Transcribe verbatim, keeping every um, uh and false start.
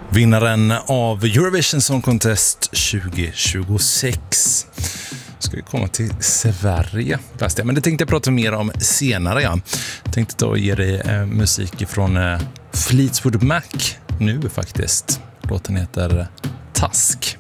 Vinnaren av Eurovision Song Contest tjugo tjugosex. Ska vi komma till Sverige, men det tänkte jag prata mer om senare. Ja. Jag tänkte ta och ge dig eh, musik från eh, Fleetwood Mac nu faktiskt. Låten heter Task.